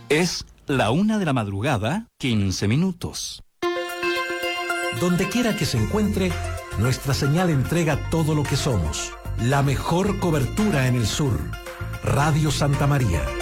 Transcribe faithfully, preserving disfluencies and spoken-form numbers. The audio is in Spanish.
Es la una de la madrugada, quince minutos. Donde quiera que se encuentre, nuestra señal entrega todo lo que somos. La mejor cobertura en el sur. Radio Santa María.